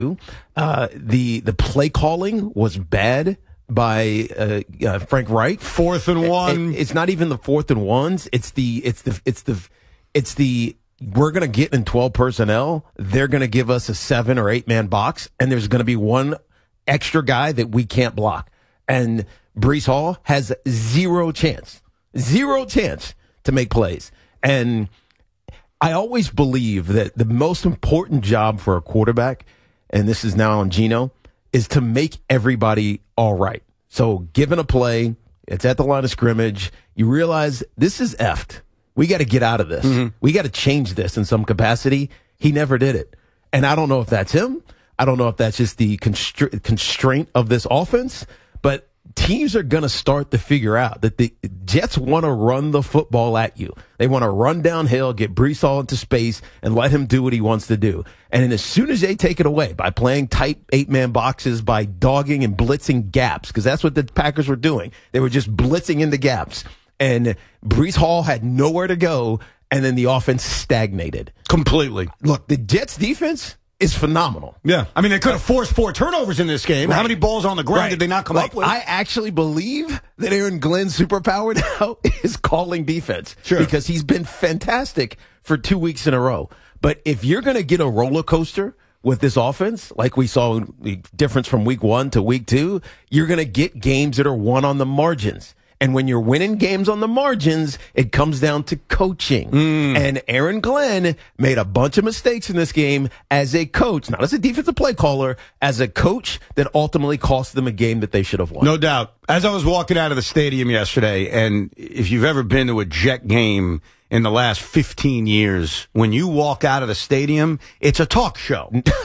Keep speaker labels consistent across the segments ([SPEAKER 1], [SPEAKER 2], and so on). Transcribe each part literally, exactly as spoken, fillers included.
[SPEAKER 1] Uh, the the play calling was bad by uh, uh, Frank Reich.
[SPEAKER 2] Fourth and one.
[SPEAKER 1] It, it's not even the fourth and ones. It's the it's the it's the it's the we're gonna get in twelve personnel. They're gonna give us a seven or eight man box, and there's gonna be one extra guy that we can't block. And Breece Hall has zero chance, zero chance to make plays. And I always believe that the most important job for a quarterback, and this is now on Geno, is to make everybody all right. So given a play, it's at the line of scrimmage, you realize this is effed. We got to get out of this. Mm-hmm. We got to change this in some capacity. He never did it. And I don't know if that's him. I don't know if that's just the constra- constraint of this offense, but teams are going to start to figure out that the Jets want to run the football at you. They want to run downhill, get Breece Hall into space, and let him do what he wants to do. And then as soon as they take it away by playing tight eight-man boxes, by dogging and blitzing gaps, because that's what the Packers were doing. They were just blitzing into gaps. And Breece Hall had nowhere to go, and then the offense stagnated.
[SPEAKER 2] Completely.
[SPEAKER 1] Look, the Jets' defense is phenomenal.
[SPEAKER 2] Yeah. I mean, they could have forced four turnovers in this game. Right. How many balls on the ground right. did they not come
[SPEAKER 1] like,
[SPEAKER 2] up with?
[SPEAKER 1] I actually believe that Aaron Glenn's superpower now is calling defense.
[SPEAKER 2] Sure.
[SPEAKER 1] Because he's been fantastic for two weeks in a row. But if you're going to get a roller coaster with this offense, like we saw the difference from week one to week two, you're going to get games that are won on the margins. And when you're winning games on the margins, it comes down to coaching. Mm. And Aaron Glenn made a bunch of mistakes in this game as a coach, not as a defensive play caller, as a coach that ultimately cost them a game that they should have won.
[SPEAKER 2] No doubt. As I was walking out of the stadium yesterday, and if you've ever been to a Jet game in the last fifteen years, when you walk out of the stadium, it's a talk show.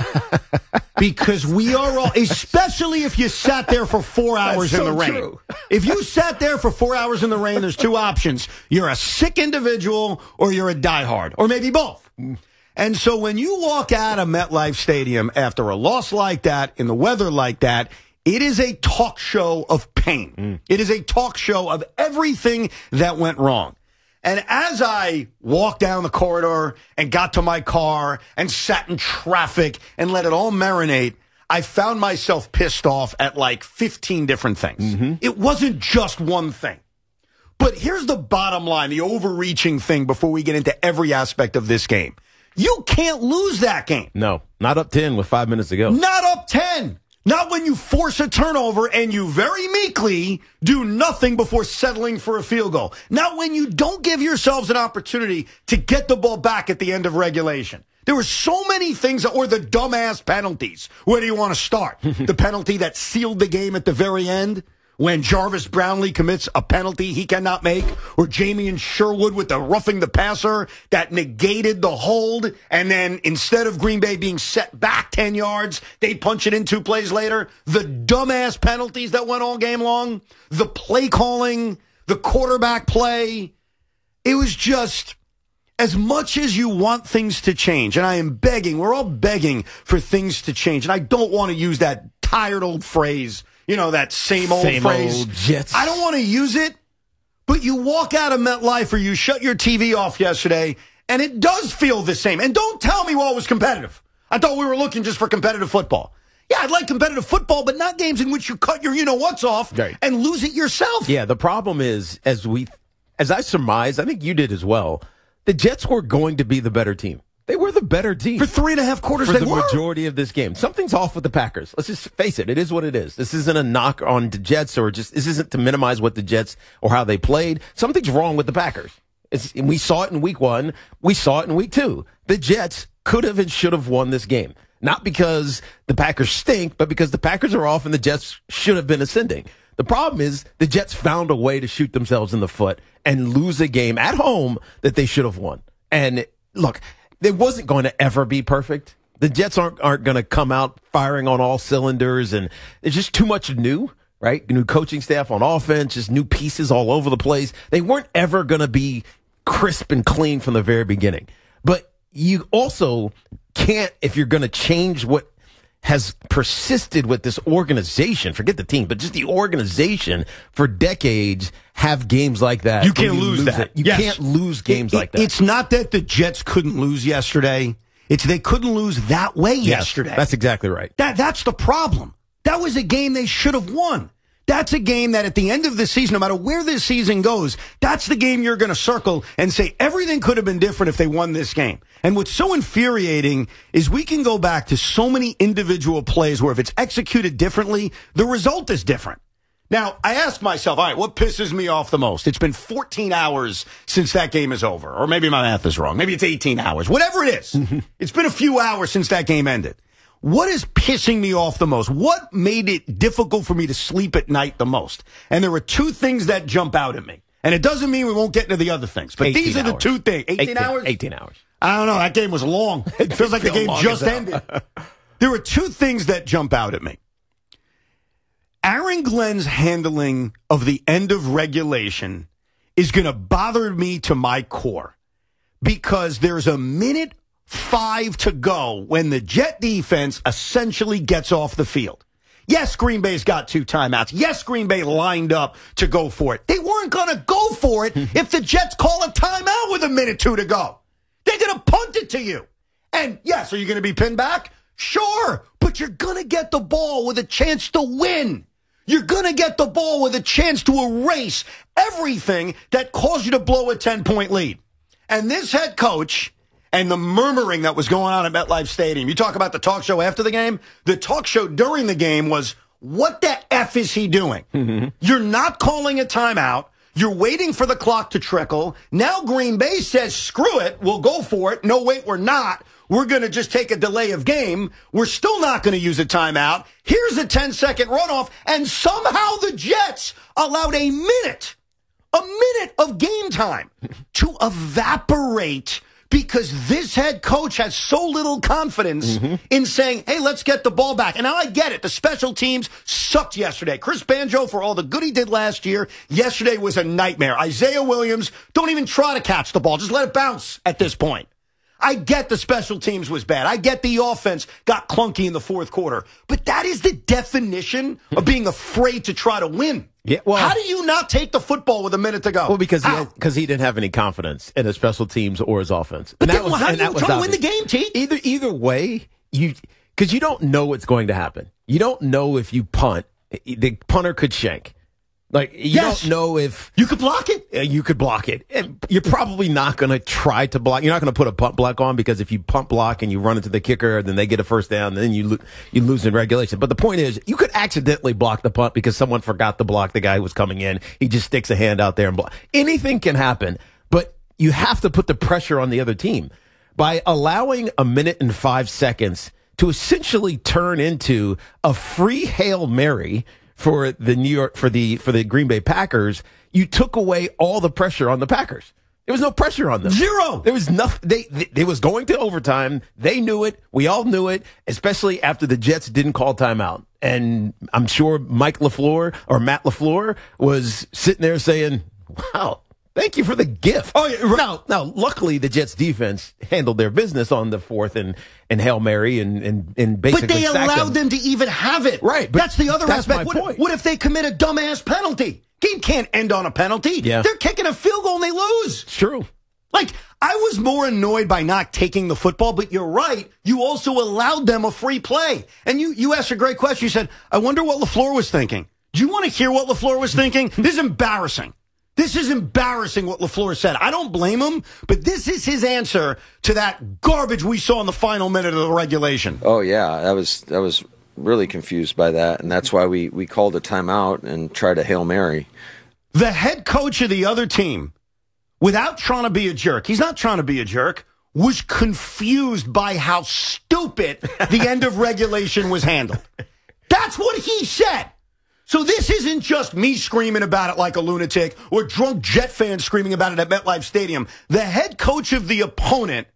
[SPEAKER 2] Because we are all, especially if you sat there for four hours
[SPEAKER 1] That's
[SPEAKER 2] in
[SPEAKER 1] so
[SPEAKER 2] the rain.
[SPEAKER 1] True.
[SPEAKER 2] If you sat there for four hours in the rain, there's two options. You're a sick individual or you're a diehard, or maybe both. And so when you walk out of MetLife Stadium after a loss like that, in the weather like that, it is a talk show of pain. Mm. It is a talk show of everything that went wrong. And as I walked down the corridor and got to my car and sat in traffic and let it all marinate, I found myself pissed off at like fifteen different things. Mm-hmm. It wasn't just one thing. But here's the bottom line, the overreaching thing before we get into every aspect of this game. You can't lose that game.
[SPEAKER 1] No, not up ten with five minutes to go.
[SPEAKER 2] Not up ten. Not when you force a turnover and you very meekly do nothing before settling for a field goal. Not when you don't give yourselves an opportunity to get the ball back at the end of regulation. There were so many things, or the dumbass penalties. Where do you want to start? The penalty that sealed the game at the very end? When Jarvis Brownlee commits a penalty he cannot make, or Jamie and Sherwood with the roughing the passer that negated the hold, and then instead of Green Bay being set back ten yards, they punch it in two plays later. The dumbass penalties that went all game long, the play calling, the quarterback play. It was just, as much as you want things to change, and I am begging, we're all begging for things to change, and I don't want to use that tired old phrase, you know, that same old
[SPEAKER 1] same
[SPEAKER 2] phrase.
[SPEAKER 1] Old Jets.
[SPEAKER 2] I don't want to use it, but you walk out of MetLife or you shut your T V off yesterday, and it does feel the same. And don't tell me, well, it was competitive. I thought we were looking just for competitive football. Yeah, I'd like competitive football, but not games in which you cut your you-know-whats off right. and lose it yourself.
[SPEAKER 1] Yeah, the problem is, as we, as I surmised, I think you did as well, the Jets were going to be the better team. They were the better team.
[SPEAKER 2] For three and a half quarters,
[SPEAKER 1] for
[SPEAKER 2] they
[SPEAKER 1] the
[SPEAKER 2] were.
[SPEAKER 1] majority of this game. Something's off with the Packers. Let's just face it. It is what it is. This isn't a knock on the Jets, or just, this isn't to minimize what the Jets or how they played. Something's wrong with the Packers. It's, and we saw it in week one. We saw it in week two. The Jets could have and should have won this game. Not because the Packers stink, but because the Packers are off and the Jets should have been ascending. The problem is the Jets found a way to shoot themselves in the foot and lose a game at home that they should have won. And look, it wasn't going to ever be perfect. The Jets aren't aren't going to come out firing on all cylinders, and it's just too much new, right? New coaching staff on offense, just new pieces all over the place. They weren't ever going to be crisp and clean from the very beginning. But you also can't, if you're going to change what has persisted with this organization, forget the team, but just the organization for decades, have games like that.
[SPEAKER 2] You can't you lose, lose that.
[SPEAKER 1] It. You
[SPEAKER 2] yes.
[SPEAKER 1] can't lose games
[SPEAKER 2] it,
[SPEAKER 1] like that.
[SPEAKER 2] It's not that the Jets couldn't lose yesterday. It's they couldn't lose that way
[SPEAKER 1] yes,
[SPEAKER 2] yesterday.
[SPEAKER 1] That's exactly right.
[SPEAKER 2] That That's the problem. That was a game they should have won. That's a game that at the end of the season, no matter where this season goes, that's the game you're going to circle and say everything could have been different if they won this game. And what's so infuriating is we can go back to so many individual plays where if it's executed differently, the result is different. Now, I ask myself, all right, what pisses me off the most? It's been fourteen hours since that game is over. Or maybe my math is wrong. Maybe it's eighteen hours. Whatever it is. It's been a few hours since that game ended. What is pissing me off the most? What made it difficult for me to sleep at night the most? And there are two things that jump out at me. And it doesn't mean we won't get into the other things. But these are the
[SPEAKER 1] hours.
[SPEAKER 2] two things. eighteen,
[SPEAKER 1] eighteen
[SPEAKER 2] hours?
[SPEAKER 1] eighteen hours.
[SPEAKER 2] I don't know. That game was long. It feels like the game just
[SPEAKER 1] as
[SPEAKER 2] ended. There are two things that jump out at me. Aaron Glenn's handling of the end of regulation is going to bother me to my core because there's a minute five to go when the Jet defense essentially gets off the field. Yes, Green Bay's got two timeouts. Yes, Green Bay lined up to go for it. They weren't going to go for it if the Jets call a timeout with a minute two to go. They're going to punt it to you. And yes, are you going to be pinned back? Sure, but you're going to get the ball with a chance to win. You're going to get the ball with a chance to erase everything that caused you to blow a ten-point lead. And this head coach and the murmuring that was going on at MetLife Stadium, you talk about the talk show after the game, the talk show during the game was, what the F is he doing? Mm-hmm. You're not calling a timeout. You're waiting for the clock to trickle. Now Green Bay says, screw it, we'll go for it. No, wait, we're not. We're going to just take a delay of game. We're still not going to use a timeout. Here's a ten-second runoff, and somehow the Jets allowed a minute, a minute of game time to evaporate because this head coach has so little confidence mm-hmm. in saying, hey, let's get the ball back. And now I get it. The special teams sucked yesterday. Chris Banjo, for all the good he did last year, yesterday was a nightmare. Isaiah Williams, don't even try to catch the ball. Just let it bounce at this point. I get the special teams was bad. I get the offense got clunky in the fourth quarter. But that is the definition of being afraid to try to win.
[SPEAKER 1] Yeah, well,
[SPEAKER 2] how do you not take the football with a minute to go?
[SPEAKER 1] Well, because he, had, cause he didn't have any confidence in his special teams or his offense.
[SPEAKER 2] But
[SPEAKER 1] and
[SPEAKER 2] then,
[SPEAKER 1] that was,
[SPEAKER 2] well, how
[SPEAKER 1] and
[SPEAKER 2] do you
[SPEAKER 1] that
[SPEAKER 2] try to
[SPEAKER 1] obvious.
[SPEAKER 2] win the game, T?
[SPEAKER 1] Either, either way, you because you don't know what's going to happen. You don't know if you punt. The punter could shank. Like, you
[SPEAKER 2] yes.
[SPEAKER 1] don't know if...
[SPEAKER 2] You could block it?
[SPEAKER 1] Uh, you could block it. And you're probably not going to try to block. You're not going to put a punt block on because if you punt block and you run into the kicker, then they get a first down, then you, lo- you lose in regulation. But the point is, you could accidentally block the punt because someone forgot to block the guy who was coming in. He just sticks a hand out there and block. Anything can happen, but you have to put the pressure on the other team. By allowing a minute and five seconds to essentially turn into a free Hail Mary for the New York, for the, for the Green Bay Packers, you took away all the pressure on the Packers. There was no pressure on them.
[SPEAKER 2] Zero. There
[SPEAKER 1] was nothing. They, they, they was going to overtime. They knew it. We all knew it, especially after the Jets didn't call timeout. And I'm sure Mike LaFleur or Matt LaFleur was sitting there saying, wow, thank you for the gift.
[SPEAKER 2] Oh, yeah, right.
[SPEAKER 1] Now, now, luckily the Jets defense handled their business on the fourth and, and Hail Mary and, and, and basically
[SPEAKER 2] But they allowed
[SPEAKER 1] them.
[SPEAKER 2] them to even have it.
[SPEAKER 1] Right.
[SPEAKER 2] That's the other
[SPEAKER 1] that's
[SPEAKER 2] aspect.
[SPEAKER 1] my
[SPEAKER 2] What,
[SPEAKER 1] point.
[SPEAKER 2] what if they commit a dumbass penalty? Game can't end on a penalty.
[SPEAKER 1] Yeah.
[SPEAKER 2] They're kicking a field goal and they lose.
[SPEAKER 1] It's true.
[SPEAKER 2] Like, I was more annoyed by not taking the football, but you're right. You also allowed them a free play. And you, you asked a great question. You said, I wonder what LaFleur was thinking. Do you want to hear what LaFleur was thinking? This is embarrassing. This is embarrassing what LaFleur said. I don't blame him, but this is his answer to that garbage we saw in the final minute of the regulation.
[SPEAKER 3] Oh, yeah. I was, I was really confused by that, and that's why we, we called a timeout and tried a Hail Mary.
[SPEAKER 2] The head coach of the other team, without trying to be a jerk, he's not trying to be a jerk, was confused by how stupid the end of regulation was handled. That's what he said. So this isn't just me screaming about it like a lunatic or drunk Jet fans screaming about it at MetLife Stadium. The head coach of the opponent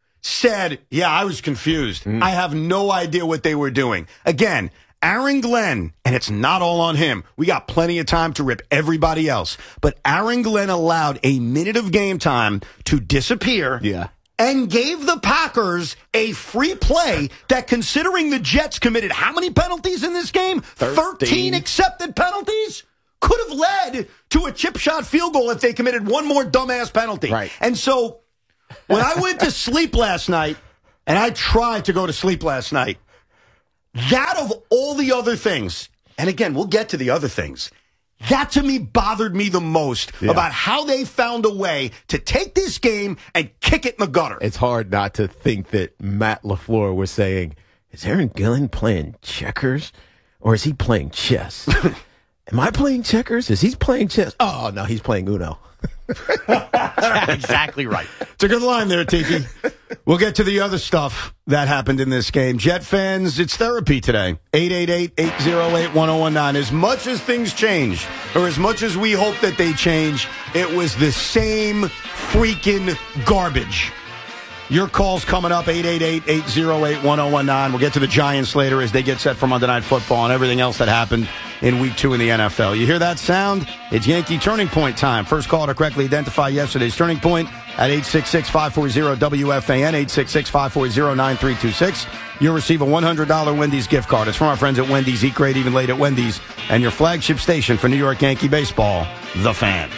[SPEAKER 2] said, yeah, I was confused. Mm. I have no idea what they were doing. Again, Aaron Glenn, and it's not all on him. We got plenty of time to rip everybody else. But Aaron Glenn allowed a minute of game time to disappear.
[SPEAKER 1] Yeah.
[SPEAKER 2] And gave the Packers a free play that, considering the Jets committed how many penalties in this game?
[SPEAKER 1] thirteen.
[SPEAKER 2] thirteen accepted penalties? Could have led to a chip shot field goal if they committed one more dumbass penalty.
[SPEAKER 1] Right.
[SPEAKER 2] And so when I went to sleep last night, and I tried to go to sleep last night. That of all the other things, and again, we'll get to the other things, that to me bothered me the most yeah. about how they found a way to take this game and kick it in the gutter.
[SPEAKER 1] It's hard not to think that Matt LaFleur was saying, is Aaron Gillen playing checkers or is he playing chess? Am I playing checkers? Is he playing chess? Oh, no, he's playing Uno.
[SPEAKER 2] Exactly right. It's a good line there, Tiki. We'll get to the other stuff that happened in this game. Jet fans, it's therapy today. eight eight eight, eight oh eight, one oh one nine. As much as things change, or as much as we hope that they change, it was the same freaking garbage. Your call's coming up, eight eight eight, eight oh eight, one oh one nine. We'll get to the Giants later as they get set for Monday Night Football and everything else that happened in week two in the N F L. You hear that sound? It's Yankee Turning Point time. First call to correctly identify yesterday's Turning Point at eight six six, five four zero, W F A N, eight six six, five four zero, nine three two six. You'll receive a one hundred dollars Wendy's gift card. It's from our friends at Wendy's. Eat great even late at Wendy's. And your flagship station for New York Yankee baseball, The Fan.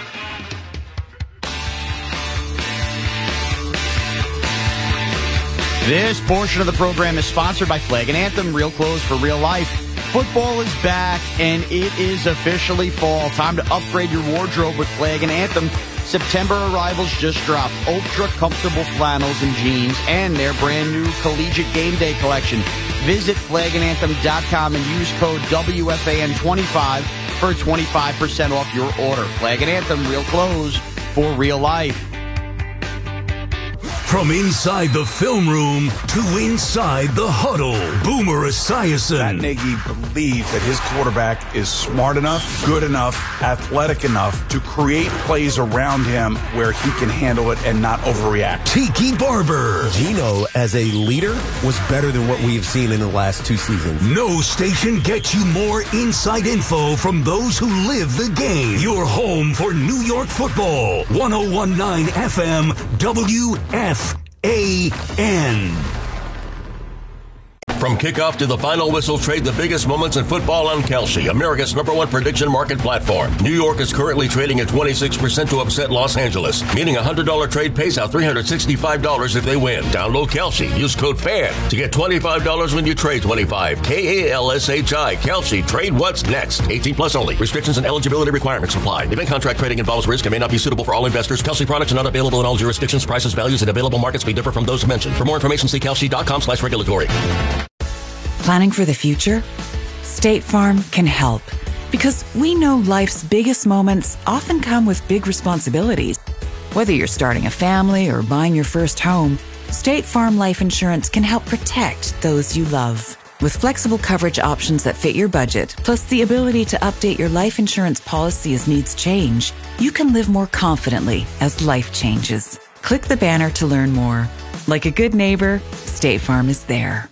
[SPEAKER 4] This portion of the program is sponsored by Flag and Anthem, real clothes for real life. Football is back, and it is officially fall. Time to upgrade your wardrobe with Flag and Anthem. September arrivals just dropped. Ultra comfortable flannels and jeans, and their brand new Collegiate Game Day collection. Visit flag and anthem dot com and use code W F A N twenty-five for twenty-five percent off your order. Flag and Anthem, real clothes for real life.
[SPEAKER 5] From inside the film room to inside the huddle, Boomer Esiason.
[SPEAKER 6] Matt Nagy believes that his quarterback is smart enough, good enough, athletic enough to create plays around him where he can handle it and not overreact.
[SPEAKER 5] Tiki Barber.
[SPEAKER 7] Gino, as a leader, was better than what we have seen in the last two seasons.
[SPEAKER 5] No station gets you more inside info from those who live the game. Your home for New York football. one oh one point nine F M W F A N.
[SPEAKER 8] From kickoff to the final whistle, trade the biggest moments in football on Kalshi, America's number one prediction market platform. New York is currently trading at twenty-six percent to upset Los Angeles, meaning a one hundred dollars trade pays out three hundred sixty-five dollars if they win. Download Kalshi. Use code FAN to get twenty-five dollars when you trade twenty-five. K A L S H I. Kalshi. Trade what's next. eighteen plus only. Restrictions and eligibility requirements apply. Event contract trading involves risk and may not be suitable for all investors. Kalshi products are not available in all jurisdictions. Prices, values, and available markets may differ from those mentioned. For more information, see kalshi dot com slash regulatory.
[SPEAKER 9] Planning for the future? State Farm can help, because we know life's biggest moments often come with big responsibilities. Whether you're starting a family or buying your first home, State Farm Life Insurance can help protect those you love. With flexible coverage options that fit your budget, plus the ability to update your life insurance policy as needs change, you can live more confidently as life changes. Click the banner to learn more. Like a good neighbor, State Farm is there.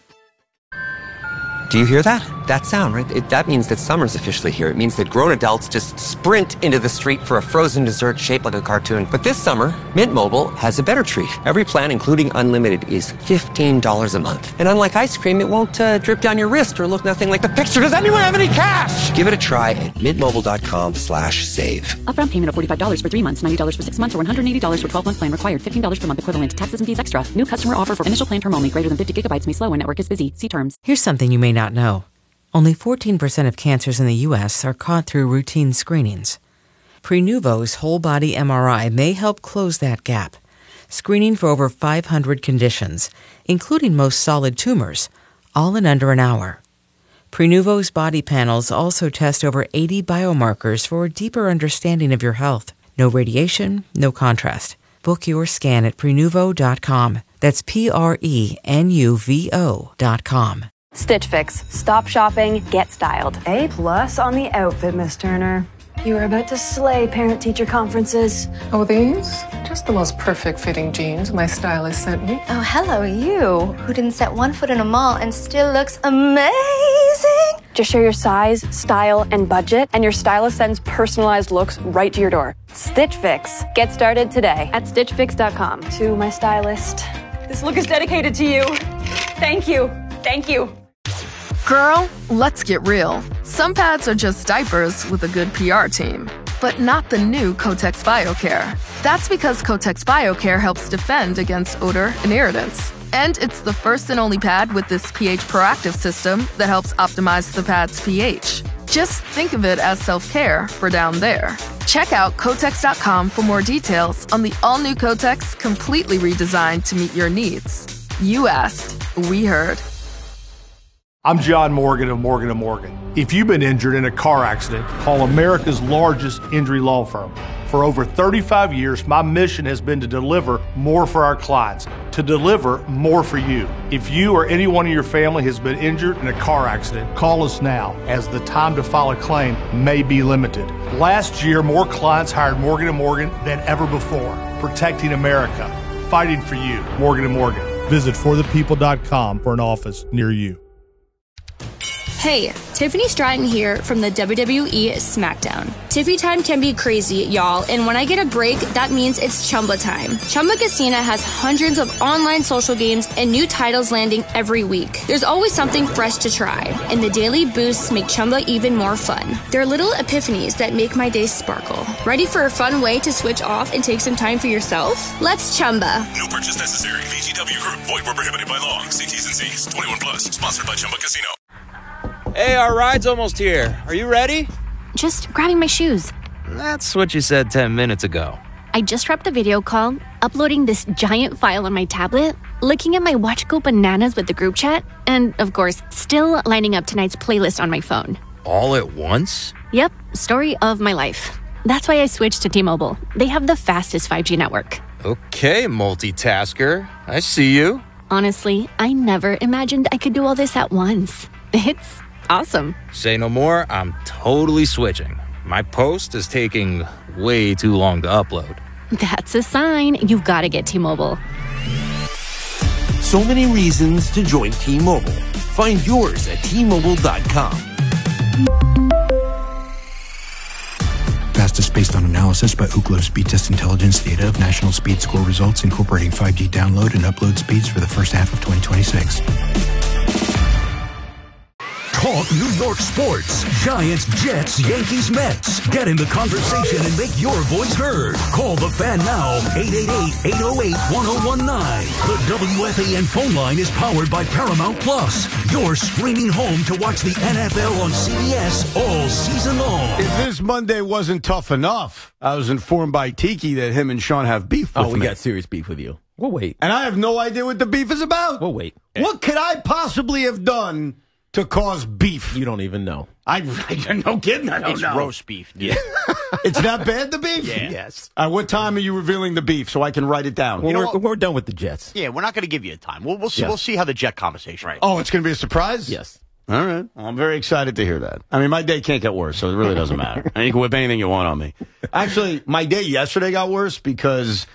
[SPEAKER 10] Do you hear that? That sound, right? It, that means that summer's officially here. It means that grown adults just sprint into the street for a frozen dessert shaped like a cartoon. But this summer, Mint Mobile has a better treat. Every plan, including unlimited, is fifteen dollars a month. And unlike ice cream, it won't uh, drip down your wrist or look nothing like the picture. Does anyone have any cash? Give it a try at mintmobile.com slash save.
[SPEAKER 11] Upfront payment of forty-five dollars for three months, ninety dollars for six months, or one hundred eighty dollars for twelve-month plan required. fifteen dollars per month equivalent. Taxes and fees extra. New customer offer for initial plan term only. Greater than fifty gigabytes may slow when network is busy. See terms.
[SPEAKER 12] Here's something you may not know. Only fourteen percent of cancers in the U S are caught through routine screenings. Prenuvo's whole-body M R I may help close that gap, screening for over five hundred conditions, including most solid tumors, all in under an hour. Prenuvo's body panels also test over eighty biomarkers for a deeper understanding of your health. No radiation, no contrast. Book your scan at prenuvo dot com. That's P R E N U V O dot com.
[SPEAKER 13] Stitch Fix. Stop shopping, get styled.
[SPEAKER 14] A plus on the outfit, Miss Turner. You were about to slay parent-teacher conferences.
[SPEAKER 15] Oh, these? Just the most perfect fitting jeans my stylist sent me.
[SPEAKER 16] Oh, hello, you, who didn't set one foot in a mall and still looks amazing.
[SPEAKER 13] Just share your size, style, and budget, and your stylist sends personalized looks right to your door. Stitch Fix. Get started today at stitch fix dot com.
[SPEAKER 14] To my stylist.
[SPEAKER 13] This look is dedicated to you. Thank you. Thank you.
[SPEAKER 17] Girl, let's get real. Some pads are just diapers with a good P R team, but not the new Kotex BioCare. That's because Kotex BioCare helps defend against odor and irritants. And it's the first and only pad with this pH proactive system that helps optimize the pad's pH. Just think of it as self-care for down there. Check out Kotex dot com for more details on the all-new Kotex, completely redesigned to meet your needs. You asked, we heard.
[SPEAKER 18] I'm John Morgan of Morgan and Morgan. If you've been injured in a car accident, call America's largest injury law firm. For over thirty-five years, my mission has been to deliver more for our clients, to deliver more for you. If you or anyone in your family has been injured in a car accident, call us now, as the time to file a claim may be limited. Last year, more clients hired Morgan and Morgan than ever before, protecting America, fighting for you. Morgan and Morgan. Visit for the people dot com for an office near you.
[SPEAKER 19] Hey, Tiffany Stratton here from the W W E SmackDown. Tiffy time can be crazy, y'all, and when I get a break, that means it's Chumba time. Chumba Casino has hundreds of online social games and new titles landing every week. There's always something fresh to try, and the daily boosts make Chumba even more fun. There are little epiphanies that make my day sparkle. Ready for a fun way to switch off and take some time for yourself? Let's Chumba.
[SPEAKER 20] No purchase necessary. V G W Group. Void where prohibited by law. See T's and C's. twenty-one plus. Sponsored by Chumba Casino.
[SPEAKER 21] Hey, our ride's almost here. Are you ready?
[SPEAKER 22] Just grabbing my shoes.
[SPEAKER 21] That's what you said ten minutes ago.
[SPEAKER 22] I just wrapped a video call, uploading this giant file on my tablet, looking at my watch go bananas with the group chat, and, of course, still lining up tonight's playlist on my phone.
[SPEAKER 21] All at once?
[SPEAKER 22] Yep, story of my life. That's why I switched to T-Mobile. They have the fastest five G network.
[SPEAKER 21] Okay, multitasker. I see you.
[SPEAKER 22] Honestly, I never imagined I could do all this at once. It's awesome.
[SPEAKER 21] Say no more, I'm totally switching. My post is taking way too long to upload.
[SPEAKER 22] That's a sign. You've got to get T-Mobile.
[SPEAKER 23] So many reasons to join T-Mobile. Find yours at T Mobile dot com.
[SPEAKER 24] Fastest based on analysis by Ookla Speed Test Intelligence data of national speed score results incorporating five G download and upload speeds for the first half of twenty twenty-six.
[SPEAKER 5] Talk New York sports. Giants, Jets, Yankees, Mets. Get in the conversation and make your voice heard. Call the fan now, eight eight eight, eight oh eight, one oh one nine. The W F A N phone line is powered by Paramount Plus. Your streaming home to watch the N F L on C B S all season long.
[SPEAKER 2] If this Monday wasn't tough enough, I was informed by Tiki that him and Sean have beef with
[SPEAKER 1] Oh, we
[SPEAKER 2] me.
[SPEAKER 1] got serious beef with you. We'll wait.
[SPEAKER 2] And I have no idea what the beef is about.
[SPEAKER 1] We'll wait.
[SPEAKER 2] What could I possibly have done to cause beef?
[SPEAKER 1] You don't even know.
[SPEAKER 2] I, I no kidding. I don't
[SPEAKER 4] It's
[SPEAKER 2] know.
[SPEAKER 4] roast beef.
[SPEAKER 1] Yeah.
[SPEAKER 2] It's that bad, the beef?
[SPEAKER 4] Yeah.
[SPEAKER 1] Yes.
[SPEAKER 2] Uh, what time are you revealing the beef so I can write it down?
[SPEAKER 1] Well,
[SPEAKER 4] know
[SPEAKER 1] we're,
[SPEAKER 4] what?
[SPEAKER 1] we're done with the Jets.
[SPEAKER 4] Yeah, we're not going to give you a time. We'll, we'll see.
[SPEAKER 1] Yeah.
[SPEAKER 4] We'll see how the Jet conversation. Right.
[SPEAKER 2] Oh, it's going to be a surprise?
[SPEAKER 1] Yes.
[SPEAKER 2] All right. Well, I'm very excited to hear that. I mean, my day can't get worse, so it really doesn't matter. And you can whip anything you want on me. Actually, my day yesterday got worse because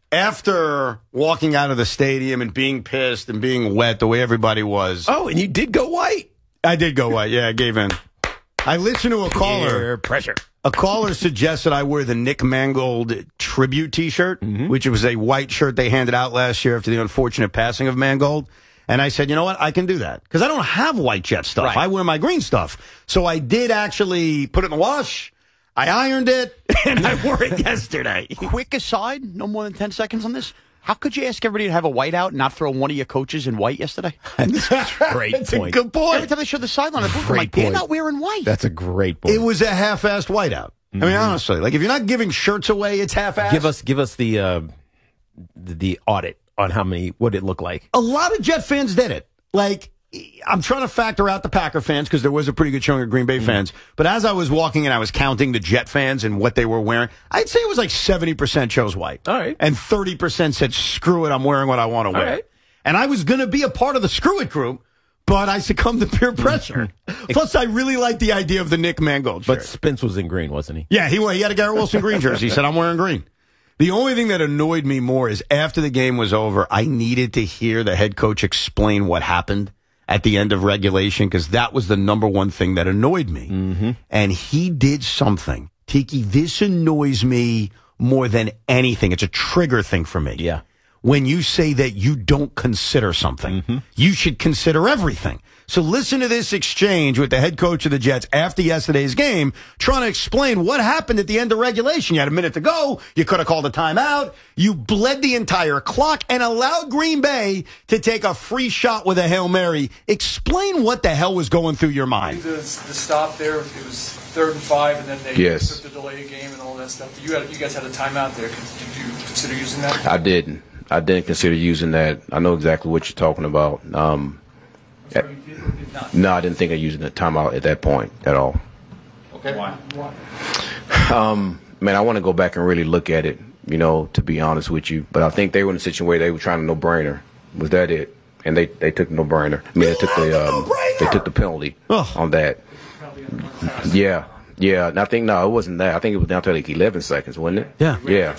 [SPEAKER 2] after walking out of the stadium and being pissed and being wet the way everybody was.
[SPEAKER 1] Oh, and you did go white.
[SPEAKER 2] I did go white. Yeah, I gave in. I listened to a caller.
[SPEAKER 1] Peer pressure.
[SPEAKER 2] A caller suggested I wear the Nick Mangold tribute T-shirt, mm-hmm. which was a white shirt they handed out last year after the unfortunate passing of Mangold. And I said, you know what? I can do that. Because I don't have white Jet stuff.
[SPEAKER 4] Right.
[SPEAKER 2] I wear my green stuff. So I did actually put it in the wash. I ironed it, and I wore it yesterday.
[SPEAKER 4] Quick aside, no more than ten seconds on this. How could you ask everybody to have a whiteout and not throw one of your coaches in white yesterday?
[SPEAKER 1] That's a great
[SPEAKER 2] That's
[SPEAKER 1] point.
[SPEAKER 2] a good point.
[SPEAKER 4] Every time they show the sideline, I'm
[SPEAKER 1] Great
[SPEAKER 4] like, they're
[SPEAKER 1] point.
[SPEAKER 4] not wearing white.
[SPEAKER 1] That's a great point.
[SPEAKER 2] It was a half-assed whiteout. Mm-hmm. I mean, honestly, like if you're not giving shirts away, it's half-assed.
[SPEAKER 1] Give us, give us the, uh, the the audit on how many. What it looked like.
[SPEAKER 2] A lot of Jet fans did it. Like, I'm trying to factor out the Packer fans because there was a pretty good showing of Green Bay fans. But as I was walking and I was counting the Jet fans and what they were wearing, I'd say it was like seventy percent chose white.
[SPEAKER 1] All right.
[SPEAKER 2] And thirty percent said, screw it, I'm wearing what I want to wear.
[SPEAKER 1] All right.
[SPEAKER 2] And I was going to be a part of the screw it group, but I succumbed to peer pressure. Plus, I really like the idea of the Nick Mangold shirt.
[SPEAKER 1] But Spence was in green, wasn't he?
[SPEAKER 2] Yeah, he, he had a Garrett Wilson green jersey. He said, I'm wearing green. The only thing that annoyed me more is after the game was over, I needed to hear the head coach explain what happened at the end of regulation, because that was the number one thing that annoyed me.
[SPEAKER 1] Mm-hmm.
[SPEAKER 2] And he did something. Tiki, this annoys me more than anything. It's a trigger thing for me.
[SPEAKER 1] Yeah.
[SPEAKER 2] when you say that you don't consider something. Mm-hmm. You should consider everything. So listen to this exchange with the head coach of the Jets after yesterday's game, trying to explain what happened at the end of regulation. You had a minute to go. You could have called a timeout. You bled the entire clock and allowed Green Bay to take a free shot with a Hail Mary. Explain what the hell was going through your mind.
[SPEAKER 3] The, the stop there, it was third and five, and then they
[SPEAKER 6] yes.
[SPEAKER 3] took the delay game and all that stuff. You, had, you guys had a timeout there. Did you consider using that?
[SPEAKER 6] I didn't. I didn't consider using that. I know exactly what you're talking about. Um,
[SPEAKER 3] sorry, you did or did not?
[SPEAKER 6] No, I didn't think of using the timeout at that point at all.
[SPEAKER 3] Okay. Why? Why?
[SPEAKER 6] Um, man, I want to go back and really look at it, you know, to be honest with you. But I think they were in a situation where they were trying to no-brainer. Was that it? And they, they took no-brainer. I mean, they took the um, they took the penalty oh. on that. Yeah. Yeah, and I think, no, it wasn't that. I think it was down to like eleven seconds, wasn't it?
[SPEAKER 2] Yeah.
[SPEAKER 6] Yeah.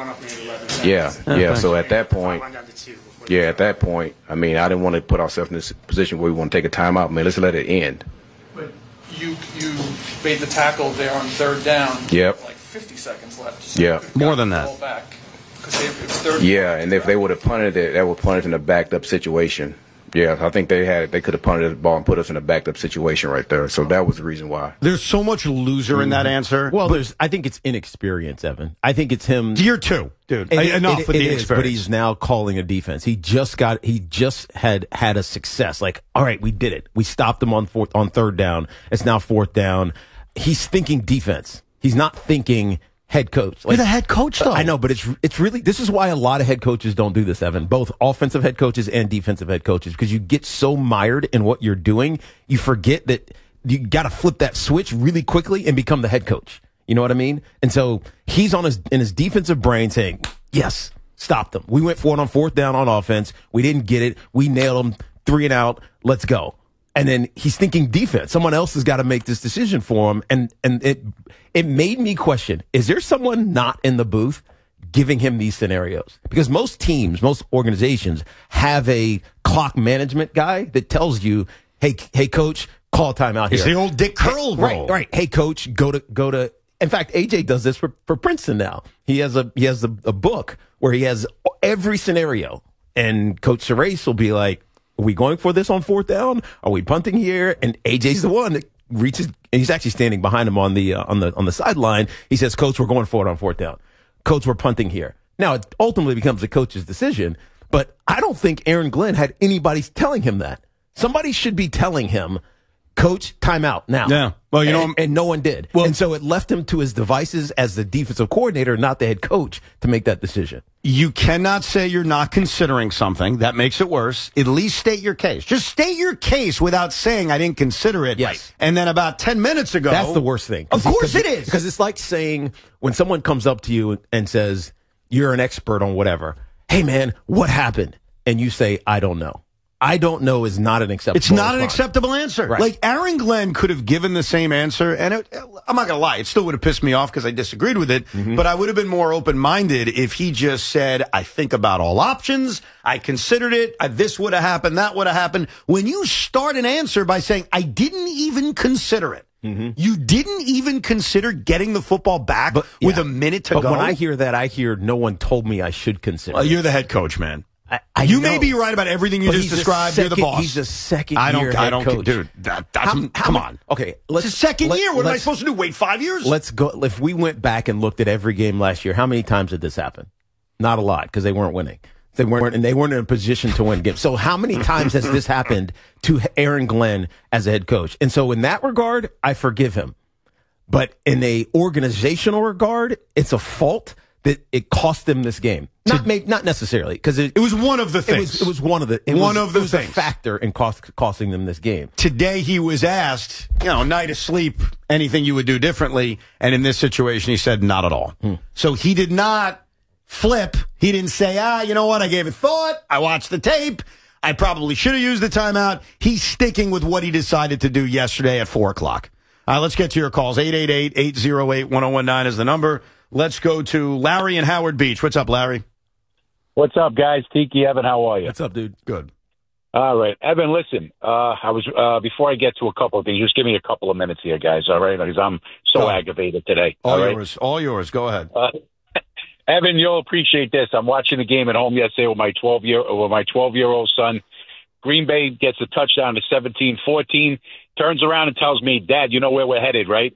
[SPEAKER 6] Yeah. Yeah.
[SPEAKER 2] Okay.
[SPEAKER 6] yeah. So at that point, yeah, at that point, I mean, I didn't want to put ourselves in this position where we want to take a timeout. Man, let's let it end.
[SPEAKER 3] But you you made the tackle there on third down.
[SPEAKER 6] Yep.
[SPEAKER 3] Like fifty seconds left. So
[SPEAKER 6] yeah.
[SPEAKER 2] More than that.
[SPEAKER 3] Back, they, it was third
[SPEAKER 6] yeah, and if they would have punted it, that would put us in a backed up situation. Yeah, I think they had they could have punted the ball and put us in a backed up situation right there. So that was the reason why.
[SPEAKER 2] There's so much loser mm-hmm. in that answer.
[SPEAKER 1] Well, there's. I think it's inexperience, Evan. I think it's him.
[SPEAKER 2] Year two, dude. I,
[SPEAKER 1] it,
[SPEAKER 2] enough
[SPEAKER 1] it,
[SPEAKER 2] with
[SPEAKER 1] it
[SPEAKER 2] the
[SPEAKER 1] is,
[SPEAKER 2] experience.
[SPEAKER 1] But he's now calling a defense. He just got. He just had had a success. Like, all right, we did it. We stopped him on fourth on third down. It's now fourth down. He's thinking defense. He's not thinking head coach. Like,
[SPEAKER 2] You're the head coach, though.
[SPEAKER 1] I know, but it's it's really, this is why a lot of head coaches don't do this, Evan. Both offensive head coaches and defensive head coaches, because you get so mired in what you're doing, you forget that you got to flip that switch really quickly and become the head coach. You know what I mean? And so he's on his in his defensive brain saying, "Yes, stop them. We went for it on fourth down on offense. We didn't get it. We nailed them. Three and out. Let's go." And then he's thinking defense. Someone else has got to make this decision for him. And and it it made me question, is there someone not in the booth giving him these scenarios? Because most teams, most organizations have a clock management guy that tells you, hey, hey, coach, call timeout here.
[SPEAKER 2] It's the old Dick Curl
[SPEAKER 1] hey,
[SPEAKER 2] role.
[SPEAKER 1] Right, right. Hey, coach, go to go to. In fact, A J does this for, for Princeton now. He has a he has a, a book where he has every scenario. And Coach Serace will be like, are we going for this on fourth down? Are we punting here? And A J's the one that reaches, and he's actually standing behind him on the uh, on the on the sideline. He says, "Coach, we're going for it on fourth down. Coach, we're punting here." Now, it ultimately becomes the coach's decision, but I don't think Aaron Glenn had anybody telling him that. Somebody should be telling him, "Coach, timeout now."
[SPEAKER 2] Yeah. Well, you
[SPEAKER 1] and,
[SPEAKER 2] know,
[SPEAKER 1] and no one did. Well, and so it left him to his devices as the defensive coordinator, not the head coach, to make that decision.
[SPEAKER 2] You cannot say you're not considering something. That makes it worse. At least state your case. Just state your case without saying I didn't consider it.
[SPEAKER 1] Yes.
[SPEAKER 2] And then about ten minutes ago.
[SPEAKER 1] That's the worst thing.
[SPEAKER 2] Of course it is.
[SPEAKER 1] Because it's like saying when someone comes up to you and says, you're an expert on whatever. Hey, man, what happened? And you say, I don't know. I don't know is not an acceptable
[SPEAKER 2] It's not
[SPEAKER 1] response.
[SPEAKER 2] an acceptable answer.
[SPEAKER 1] Right.
[SPEAKER 2] Like, Aaron Glenn could have given the same answer, and it, I'm not going to lie, it still would have pissed me off because I disagreed with it, mm-hmm. but I would have been more open-minded if he just said, I think about all options, I considered it, I, this would have happened, that would have happened. When you start an answer by saying, I didn't even consider it, mm-hmm. you didn't even consider getting the football back but, with yeah. a minute to
[SPEAKER 1] but
[SPEAKER 2] go.
[SPEAKER 1] But when I hear that, I hear no one told me I should consider
[SPEAKER 2] well,
[SPEAKER 1] it.
[SPEAKER 2] You're the head coach, man.
[SPEAKER 1] I, I
[SPEAKER 2] you
[SPEAKER 1] know.
[SPEAKER 2] may be right about everything you
[SPEAKER 1] but
[SPEAKER 2] just described. Second, you're the boss.
[SPEAKER 1] He's a second
[SPEAKER 2] I don't,
[SPEAKER 1] year
[SPEAKER 2] I
[SPEAKER 1] head
[SPEAKER 2] don't,
[SPEAKER 1] coach.
[SPEAKER 2] Dude, that, that's, how,
[SPEAKER 1] how,
[SPEAKER 2] come on.
[SPEAKER 1] Okay, let's.
[SPEAKER 2] It's a second
[SPEAKER 1] let,
[SPEAKER 2] year. What am I supposed to do? Wait five years?
[SPEAKER 1] Let's go. If we went back and looked at every game last year, how many times did this happen? Not a lot, because they weren't winning. They weren't, and they weren't in a position to win games. So how many times has this happened to Aaron Glenn as a head coach? And so in that regard, I forgive him. But in a organizational regard, it's a fault that it cost them this game. Not maybe, not necessarily, because it,
[SPEAKER 2] it was one of the things.
[SPEAKER 1] It was, it was one of the it
[SPEAKER 2] one
[SPEAKER 1] was,
[SPEAKER 2] of the
[SPEAKER 1] it was
[SPEAKER 2] things.
[SPEAKER 1] a factor in cost, costing them this game.
[SPEAKER 2] Today he was asked, you know, night of sleep, anything you would do differently, and in this situation he said not at all. Hmm. So he did not flip. He didn't say, ah, you know what? I gave it thought. I watched the tape. I probably should have used the timeout. He's sticking with what he decided to do yesterday at four o'clock. All right, let's get to your calls. eight eight eight, eight oh eight, one oh one nine is the number. Let's go to Larry in Howard Beach. What's up, Larry?
[SPEAKER 7] What's up, guys? Tiki, Evan, how are you?
[SPEAKER 1] What's up, dude?
[SPEAKER 2] Good.
[SPEAKER 7] All right. Evan, listen, uh, I was uh, before I get to a couple of things, just give me a couple of minutes here, guys, all right? Because I'm so
[SPEAKER 2] oh.
[SPEAKER 7] aggravated today.
[SPEAKER 2] All,
[SPEAKER 7] all right?
[SPEAKER 2] yours. All yours. Go ahead.
[SPEAKER 7] Uh, Evan, you'll appreciate this. I'm watching the game at home yesterday with my twelve year with my twelve year old son. Green Bay gets a touchdown to seventeen fourteen. Turns around and tells me, "Dad, you know where we're headed, right?"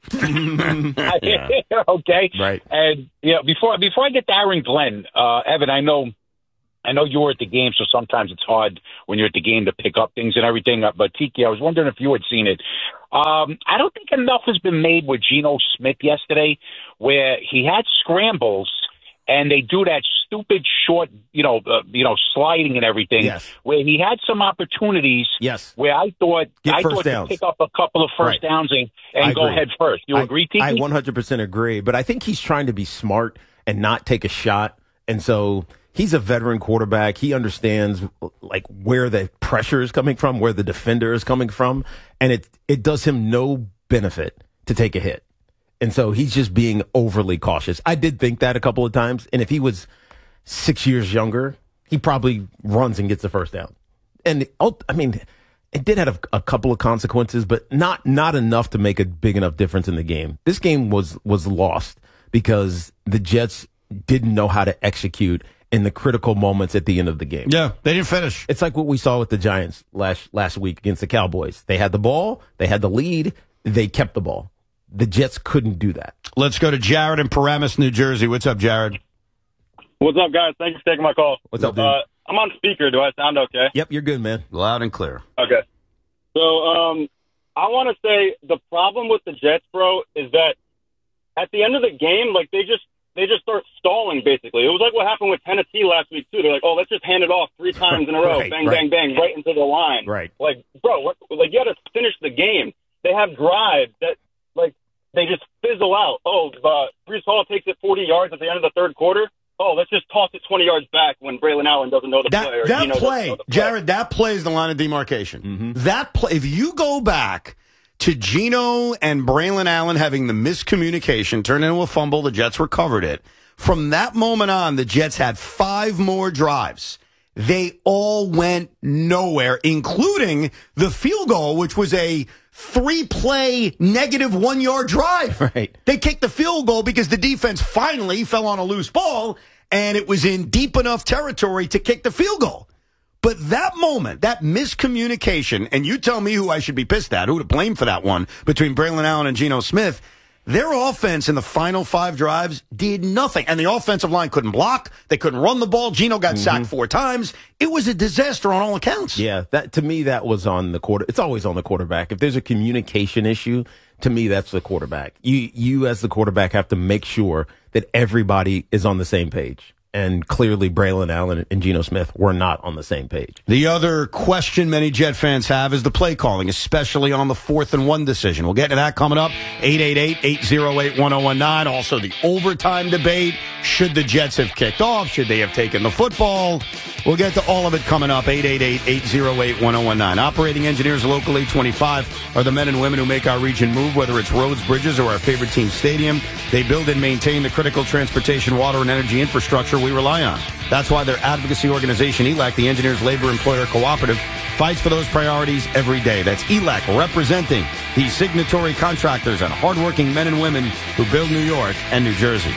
[SPEAKER 1] Yeah.
[SPEAKER 7] Okay.
[SPEAKER 1] Right.
[SPEAKER 7] And you know, before before I get to Aaron Glenn, uh, Evan, I know. I know you were at the game, so sometimes it's hard when you're at the game to pick up things and everything. But, Tiki, I was wondering if you had seen it. Um, I don't think enough has been made with Geno Smith yesterday, where he had scrambles, and they do that stupid short, you know, uh, you know, sliding and everything,
[SPEAKER 1] yes.
[SPEAKER 7] where he had some opportunities
[SPEAKER 1] yes.
[SPEAKER 7] where I thought
[SPEAKER 1] Get
[SPEAKER 7] I
[SPEAKER 1] first
[SPEAKER 7] thought
[SPEAKER 1] downs.
[SPEAKER 7] to pick up a couple of first
[SPEAKER 1] Right.
[SPEAKER 7] downs and, and
[SPEAKER 1] I
[SPEAKER 7] go
[SPEAKER 1] agree.
[SPEAKER 7] head first. You
[SPEAKER 1] I,
[SPEAKER 7] agree, Tiki?
[SPEAKER 1] I one hundred percent agree, but I think he's trying to be smart and not take a shot, and so he's a veteran quarterback. He understands like where the pressure is coming from, where the defender is coming from, and it it does him no benefit to take a hit. And so he's just being overly cautious. I did think that a couple of times, and if he was six years younger, he probably runs and gets the first down. And I mean, it did have a, a couple of consequences, but not not enough to make a big enough difference in the game. This game was was lost because the Jets didn't know how to execute in the critical moments at the end of the game.
[SPEAKER 2] Yeah, they didn't finish.
[SPEAKER 1] It's like what we saw with the Giants last last week against the Cowboys. They had the ball, they had the lead, they kept the ball. The Jets couldn't do that.
[SPEAKER 2] Let's go to Jared in Paramus, New Jersey. What's up, Jared?
[SPEAKER 8] What's up, guys? Thank you for taking my call.
[SPEAKER 1] What's up, dude?
[SPEAKER 8] Uh, I'm on speaker. Do I sound okay?
[SPEAKER 1] Yep, you're good, man.
[SPEAKER 2] Loud and clear.
[SPEAKER 8] Okay. So um, I want to say the problem with the Jets, bro, is that at the end of the game, like they just they just start stalling, basically. It was like what happened with Tennessee last week, too. They're like, oh, let's just hand it off three times in a row.
[SPEAKER 1] Right,
[SPEAKER 8] bang,
[SPEAKER 1] right.
[SPEAKER 8] bang, bang, right into the line.
[SPEAKER 1] Right.
[SPEAKER 8] Like, bro, what, like you got to finish the game. They have drives that, like, they just fizzle out. Oh, uh, Breece Hall takes it forty yards at the end of the third quarter. Oh, let's just toss it twenty yards back when Braylon Allen doesn't know the
[SPEAKER 2] That,
[SPEAKER 8] play. Or
[SPEAKER 2] that
[SPEAKER 8] Geno doesn't
[SPEAKER 2] play,
[SPEAKER 8] know the play.
[SPEAKER 2] Jared, that play is the line of demarcation.
[SPEAKER 1] Mm-hmm.
[SPEAKER 2] That play, if you go back to Geno and Braylon Allen having the miscommunication, turned into a fumble, the Jets recovered it. From that moment on, the Jets had five more drives. They all went nowhere, including the field goal, which was a three-play negative one-yard drive.
[SPEAKER 1] Right.
[SPEAKER 2] They kicked the field goal because the defense finally fell on a loose ball, and it was in deep enough territory to kick the field goal. But that moment, that miscommunication, and you tell me who I should be pissed at, who to blame for that one, between Braylon Allen and Geno Smith, their offense in the final five drives did nothing. And the offensive line couldn't block. They couldn't run the ball. Geno got mm-hmm. sacked four times. It was a disaster on all accounts.
[SPEAKER 1] Yeah, that to me, that was on the quarter. It's always on the quarterback. If there's a communication issue, to me, that's the quarterback. You, you as the quarterback have to make sure that everybody is on the same page. And clearly, Braylon Allen and Geno Smith were not on the same page.
[SPEAKER 2] The other question many Jet fans have is the play calling, especially on the fourth and one decision. We'll get to that coming up. eight eight eight, eight oh eight, one oh one nine. Also, the overtime debate. Should the Jets have kicked off? Should they have taken the football? We'll get to all of it coming up. eight eight eight, eight oh eight, one oh one nine. Operating engineers Local eight twenty-five are the men and women who make our region move, whether it's roads, bridges, or our favorite team stadium. They build and maintain the critical transportation, water, and energy infrastructure we rely on. That's why their advocacy organization, E L A C, the Engineers Labor Employer Cooperative, fights for those priorities every day. That's E L A C representing the signatory contractors and hardworking men and women who build New York and New Jersey.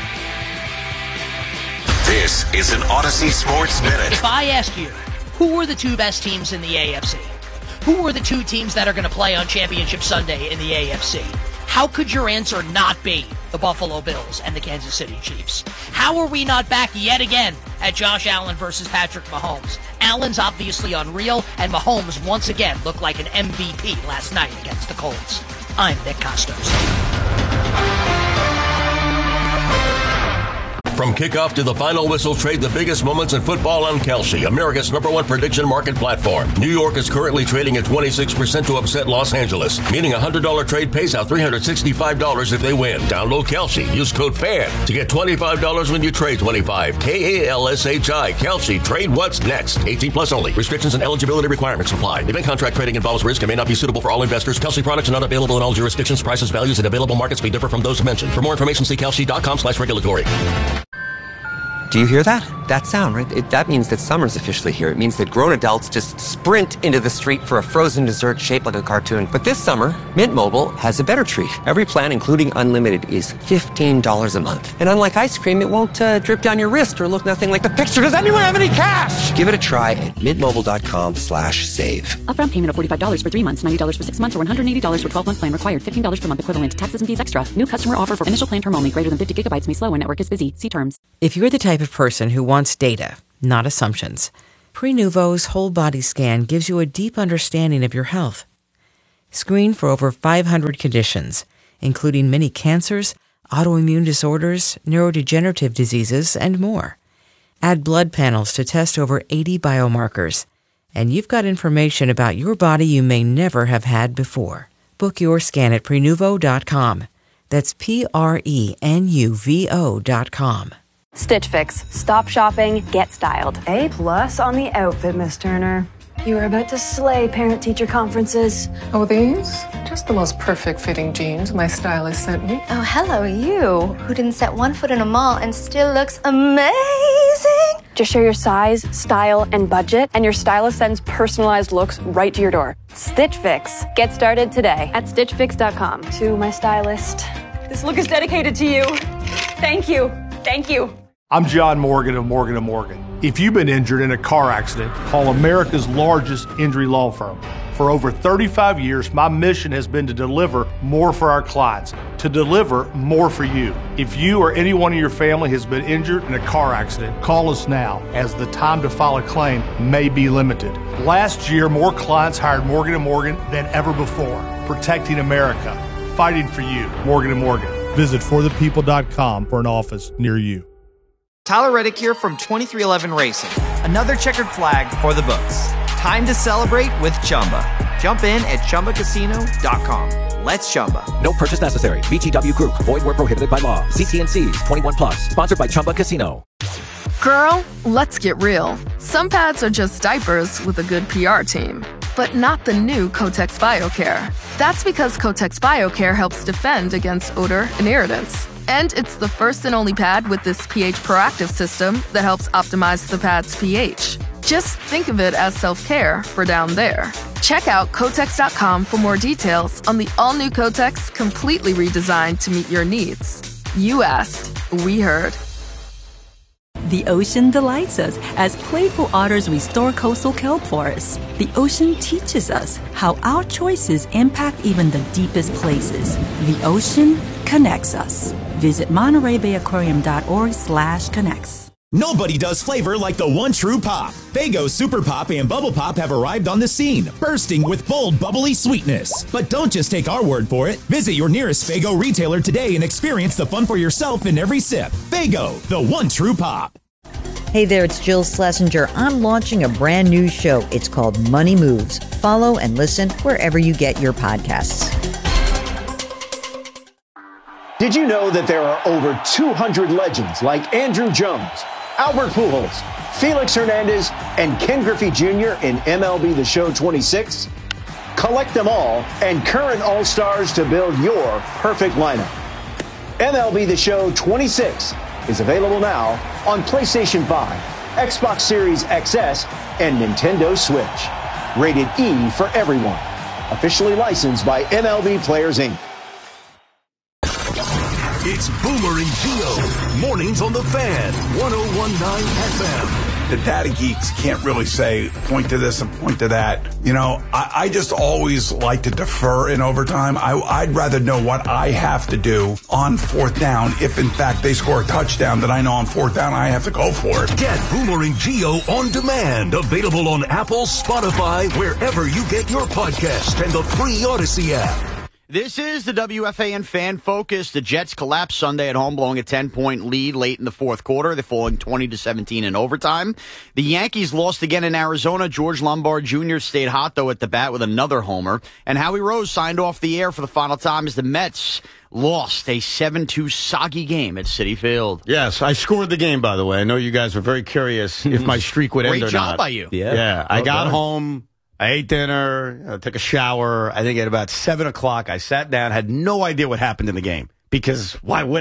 [SPEAKER 20] This is an Odyssey Sports Minute.
[SPEAKER 9] If I ask you, who are the two best teams in the A F C? Who are the two teams that are going to play on Championship Sunday in the A F C? How could your answer not be the Buffalo Bills and the Kansas City Chiefs? How are we not back yet again at Josh Allen versus Patrick Mahomes? Allen's obviously unreal, and Mahomes once again looked like an M V P last night against the Colts. I'm Nick Costos.
[SPEAKER 10] From kickoff to the final whistle, trade the biggest moments in football on Kalshi, America's number one prediction market platform. New York is currently trading at twenty-six percent to upset Los Angeles, meaning a one hundred dollars trade pays out three hundred sixty-five dollars if they win. Download Kalshi. Use code FAN to get twenty-five dollars when you trade twenty-five. K A L S H I. Kalshi. Trade what's next. eighteen plus only. Restrictions and eligibility requirements apply. Event contract trading involves risk and may not be suitable for all investors. Kalshi products are not available in all jurisdictions. Prices, values, and available markets may differ from those mentioned. For more information, see kalshi dot com slash regulatory.
[SPEAKER 11] Do you hear that? That sound, right? It, that means that summer's officially here. It means that grown adults just sprint into the street for a frozen dessert shaped like a cartoon. But this summer, Mint Mobile has a better treat. Every plan, including unlimited, is fifteen dollars a month. And unlike ice cream, it won't uh, drip down your wrist or look nothing like the picture. Does anyone have any cash? Give it a try at mintmobile.com slash save.
[SPEAKER 12] Upfront payment of forty-five dollars for three months, ninety dollars for six months, or one hundred eighty dollars for twelve-month plan required. fifteen dollars per month equivalent. Taxes and fees extra. New customer offer for initial plan term only. Greater than fifty gigabytes may slow when network is busy. See terms.
[SPEAKER 15] If you're the type of person who wants data, not assumptions, Prenuvo's whole body scan gives you a deep understanding of your health. Screen for over five hundred conditions, including many cancers, autoimmune disorders, neurodegenerative diseases, and more. Add blood panels to test over eighty biomarkers, and you've got information about your body you may never have had before. Book your scan at Prenuvo dot com. That's P R E N U V O dot com.
[SPEAKER 13] Stitch Fix. Stop shopping, get styled.
[SPEAKER 14] A plus on the outfit, Miss Turner. You are about to slay parent-teacher conferences.
[SPEAKER 16] Oh, these? Just the most perfect fitting jeans my stylist sent me.
[SPEAKER 25] Oh, hello, you, who didn't set one foot in a mall and still looks amazing.
[SPEAKER 13] Just share your size, style, and budget, and your stylist sends personalized looks right to your door. Stitch Fix. Get started today at stitch fix dot com.
[SPEAKER 14] To my stylist.
[SPEAKER 13] This look is dedicated to you. Thank you. Thank you.
[SPEAKER 18] I'm John Morgan of Morgan and Morgan. If you've been injured in a car accident, call America's largest injury law firm. For over thirty-five years, my mission has been to deliver more for our clients, to deliver more for you. If you or anyone in your family has been injured in a car accident, call us now, as the time to file a claim may be limited. Last year, more clients hired Morgan and Morgan than ever before, protecting America, fighting for you. Morgan and Morgan. Visit for the people dot com for an office near you.
[SPEAKER 26] Tyler Reddick here from twenty-three eleven Racing. Another checkered flag for the books. Time to celebrate with Chumba. Jump in at chumba casino dot com. Let's Chumba.
[SPEAKER 27] No purchase necessary. V G W Group. Void where prohibited by law. See T and C's. twenty-one plus. Sponsored by Chumba Casino.
[SPEAKER 17] Girl, let's get real. Some pads are just diapers with a good P R team. But not the new Kotex BioCare. That's because Kotex BioCare helps defend against odor and irritants. And it's the first and only pad with this pH proactive system that helps optimize the pad's pH. Just think of it as self-care for down there. Check out Kotex dot com for more details on the all-new Kotex, completely redesigned to meet your needs. You asked, we heard.
[SPEAKER 28] The ocean delights us as playful otters restore coastal kelp forests. The ocean teaches us how our choices impact even the deepest places. The ocean connects us. Visit Monterey Bay Aquarium dot org slash connects.
[SPEAKER 29] Nobody does flavor like the one true pop. Faygo Super Pop and Bubble Pop have arrived on the scene, bursting with bold, bubbly sweetness. But don't just take our word for it. Visit your nearest Faygo retailer today and experience the fun for yourself in every sip. Faygo, the one true pop.
[SPEAKER 30] Hey there, it's Jill Schlesinger. I'm launching a brand new show. It's called Money Moves. Follow and listen wherever you get your podcasts.
[SPEAKER 31] Did you know that there are over two hundred legends like Andrew Jones, Albert Pujols, Felix Hernandez, and Ken Griffey Junior in M L B The Show twenty-six? Collect them all and current All-Stars to build your perfect lineup. M L B The Show twenty-six is available now on PlayStation five, Xbox Series X S, and Nintendo Switch. Rated E for everyone. Officially licensed by M L B Players, Incorporated.
[SPEAKER 5] It's Boomer and Gio. Mornings on the Fan, one oh one point nine F M.
[SPEAKER 32] The data geeks can't really say, point to this and point to that. You know, I, I just always like to defer in overtime. I, I'd rather know what I have to do on fourth down if, in fact, they score a touchdown that I know on fourth down I have to go for it.
[SPEAKER 5] Get Boomer and Gio on demand. Available on Apple, Spotify, wherever you get your podcast, and the free Odyssey app.
[SPEAKER 4] This is the W F A N Fan Focus. The Jets collapsed Sunday at home, blowing a ten-point lead late in the fourth quarter. They're falling twenty to seventeen in overtime. The Yankees lost again in Arizona. George Lombard Junior stayed hot, though, at the bat with another homer. And Howie Rose signed off the air for the final time as the Mets lost a seven two soggy game at Citi Field.
[SPEAKER 1] Yes, I scored the game, by the way. I know you guys were very curious if my streak would end or not.
[SPEAKER 4] Great job by you.
[SPEAKER 1] Yeah, yeah. I got done. home. I ate dinner, I took a shower. I think at about seven o'clock, I sat down, had no idea what happened in the game. Because why would I?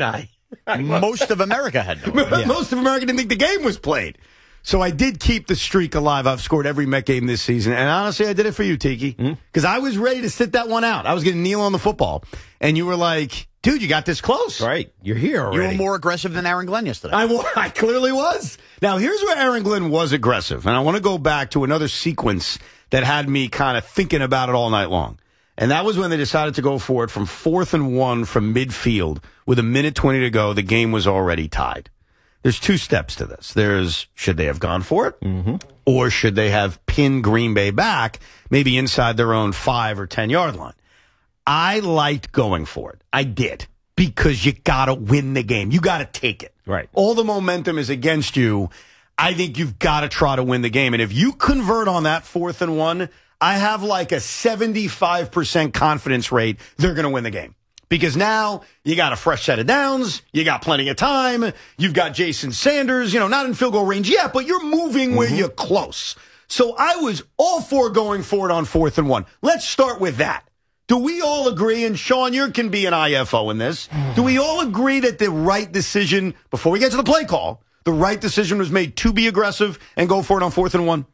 [SPEAKER 4] Most of America had no idea.
[SPEAKER 2] Most of America didn't think the game was played. So I did keep the streak alive. I've scored every Met game this season. And honestly, I did it for you, Tiki. Because I was ready to sit that one out. I was going to kneel on the football. And you were like, dude, you got this close.
[SPEAKER 1] Right. You're here already.
[SPEAKER 4] You were more aggressive than Aaron Glenn yesterday.
[SPEAKER 2] I, I clearly was. Now, here's where Aaron Glenn was aggressive. And I want to go back to another sequence that had me kind of thinking about it all night long. And that was when they decided to go for it from fourth and one from midfield with a minute twenty to go. The game was already tied. There's two steps to this. There's, should they have gone for it?
[SPEAKER 1] Mm-hmm.
[SPEAKER 2] Or should they have pinned Green Bay back, maybe inside their own five or ten yard line? I liked going for it. I did. Because you got to win the game. You got to take it.
[SPEAKER 1] Right.
[SPEAKER 2] All the momentum is against you. I think you've got to try to win the game. And if you convert on that fourth and one, I have like a seventy-five percent confidence rate they're going to win the game. Because now you got a fresh set of downs. You got plenty of time. You've got Jason Sanders, you know, not in field goal range yet, but you're moving where
[SPEAKER 1] Mm-hmm.
[SPEAKER 2] you're close. So I was all for going for it on fourth and one. Let's start with that. Do we all agree, and Sean, you can be an I F O in this, do we all agree that the right decision, before we get to the play call, the right decision was made to be aggressive and go for it on fourth and one?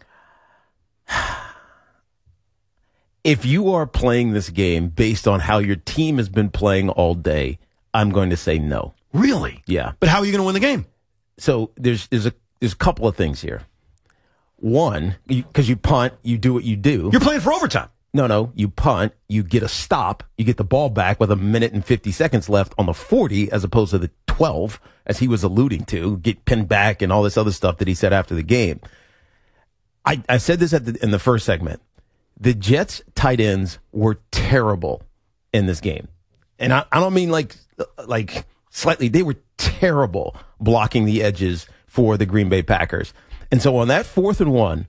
[SPEAKER 1] If you are playing this game based on how your team has been playing all day, I'm going to say no.
[SPEAKER 2] Really?
[SPEAKER 1] Yeah.
[SPEAKER 2] But how are you going to win the game?
[SPEAKER 1] So there's there's a there's a couple of things here. One, because you, you punt, you do what you do.
[SPEAKER 2] You're playing for overtime.
[SPEAKER 1] No, no, you punt, you get a stop, you get the ball back with a minute and fifty seconds left on the forty as opposed to the twelve, as he was alluding to, get pinned back and all this other stuff that he said after the game. I, I said this at the, in the first segment. The Jets tight ends were terrible in this game. And I, I don't mean like like slightly. They were terrible blocking the edges for the Green Bay Packers. And so on that fourth and one,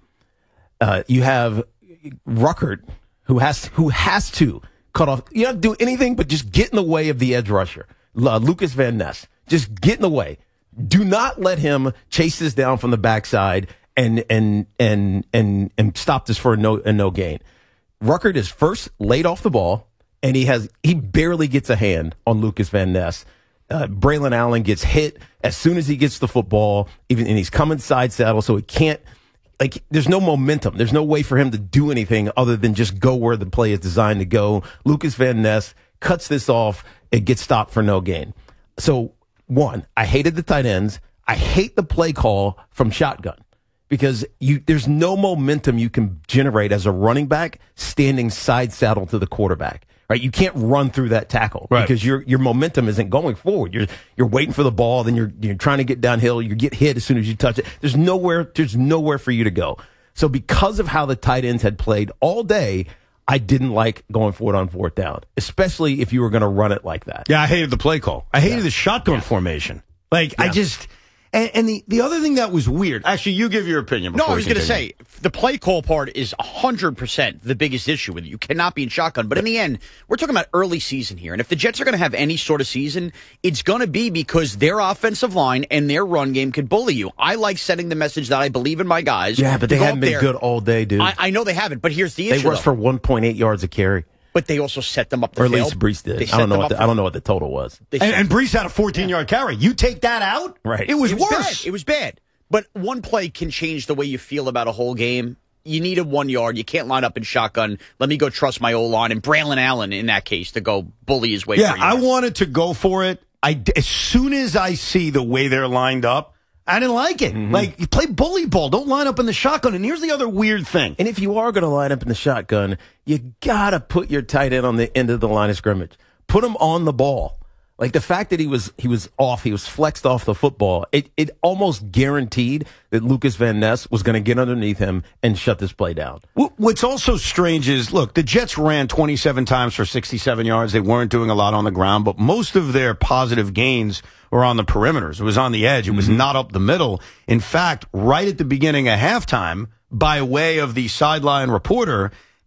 [SPEAKER 1] uh, you have Ruckert, who has who has to cut off. You don't do anything but just get in the way of the edge rusher, uh, Lucas Van Ness. Just get in the way. Do not let him chase this down from the backside and and and and and stop this for a no a no gain. Ruckert is first laid off the ball, and he has he barely gets a hand on Lucas Van Ness. Uh, Braylon Allen gets hit as soon as he gets the football, even and he's coming side saddle, so he can't. Like, there's no momentum. There's no way for him to do anything other than just go where the play is designed to go. Lucas Van Ness cuts this off. It gets stopped for no gain. So, one, I hated the tight ends. I hate the play call from shotgun because you there's no momentum you can generate as a running back standing side saddle to the quarterback. Right? You can't run through that tackle
[SPEAKER 2] right.
[SPEAKER 1] because your your momentum isn't going forward. You're you're waiting for the ball, then you're you're trying to get downhill. You get hit as soon as you touch it. There's nowhere there's nowhere for you to go. So because of how the tight ends had played all day, I didn't like going for it on fourth down, especially if you were going to run it like that.
[SPEAKER 2] Yeah, I hated the play call. I hated
[SPEAKER 1] yeah.
[SPEAKER 2] the shotgun
[SPEAKER 1] yeah.
[SPEAKER 2] formation. Like
[SPEAKER 1] yeah.
[SPEAKER 2] I just. And, and the, the other thing that was weird, actually, you give your opinion before
[SPEAKER 4] No, I was
[SPEAKER 2] going
[SPEAKER 4] to say, the play call part is one hundred percent the biggest issue with it. You cannot be in shotgun. But in the end, we're talking about early season here. And if the Jets are going to have any sort of season, it's going to be because their offensive line and their run game can bully you. I like sending the message that I believe in my guys.
[SPEAKER 1] Yeah, but they
[SPEAKER 4] go
[SPEAKER 1] haven't been
[SPEAKER 4] there.
[SPEAKER 1] good all day, dude.
[SPEAKER 4] I, I know they haven't, but here's the issue.
[SPEAKER 1] They rushed for one point eight yards a carry.
[SPEAKER 4] But they also set them up to
[SPEAKER 1] Or at
[SPEAKER 4] fail.
[SPEAKER 1] least Brees did. I don't know what the, I don't know what the total was.
[SPEAKER 2] And, and Brees had a fourteen-yard carry. You take that out?
[SPEAKER 1] Right.
[SPEAKER 2] It was,
[SPEAKER 4] it was
[SPEAKER 2] worse.
[SPEAKER 4] Bad. It was bad. But one play can change the way you feel about a whole game. You need a one yard. You can't line up in shotgun. Let me go trust my O-line. And Braylon Allen, in that case, to go bully his way
[SPEAKER 2] Yeah,
[SPEAKER 4] for you.
[SPEAKER 2] I wanted to go for it. I, as soon as I see the way they're lined up, I didn't like it. Mm-hmm. Like, you play bully ball. Don't line up in the shotgun. And here's the other weird thing.
[SPEAKER 1] And if you are going to line up in the shotgun, you got to put your tight end on the end of the line of scrimmage. Put him on the ball. Like, the fact that he was he was off, he was flexed off the football, it, it almost guaranteed that Lucas Van Ness was going to get underneath him and shut this play down.
[SPEAKER 2] What's also strange is, look, the Jets ran twenty-seven times for sixty-seven yards. They weren't doing a lot on the ground, but most of their positive gains were on the perimeters. It was on the edge. It was mm-hmm. not up the middle. In fact, right at the beginning of halftime, by way of the sideline reporter,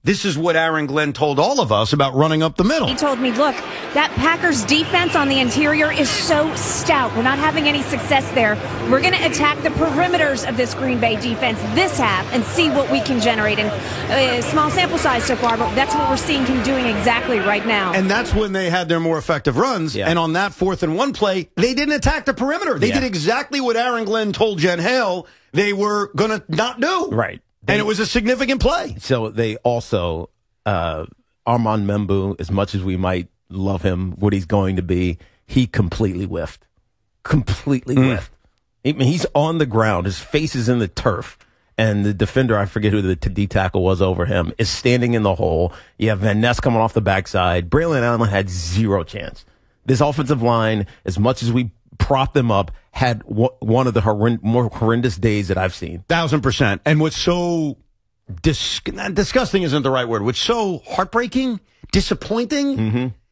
[SPEAKER 2] this is what Aaron Glenn told all of us about running up the middle.
[SPEAKER 3] He told me, look, that Packers defense on the interior is so stout. We're not having any success there. We're going to attack the perimeters of this Green Bay defense this half and see what we can generate. And uh, small sample size so far, but that's what we're seeing him doing exactly right now.
[SPEAKER 2] And that's when they had their more effective runs. Yeah. And on that fourth and one play, they didn't attack the perimeter. They yeah. did exactly what Aaron Glenn told Jen Hale they were going to not do.
[SPEAKER 1] Right.
[SPEAKER 2] And it was a significant play.
[SPEAKER 1] So they also, uh, Armand Membu, as much as we might love him, what he's going to be, he completely whiffed. Completely mm. whiffed. I mean, he's on the ground. His face is in the turf. And the defender, I forget who the D tackle was over him, is standing in the hole. You have Van Ness coming off the backside. Braylon Allen had zero chance. This offensive line, as much as we prop them up, had w- one of the horrend- more horrendous days that I've seen.
[SPEAKER 2] Thousand percent. And what's so dis- disgusting isn't the right word. What's so heartbreaking, disappointing,
[SPEAKER 1] mm-hmm.